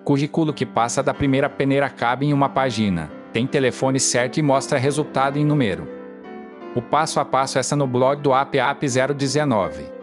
Currículo que passa da primeira peneira cabe em uma página, tem telefone certo e mostra resultado em número. O passo a passo está no blog do App 019.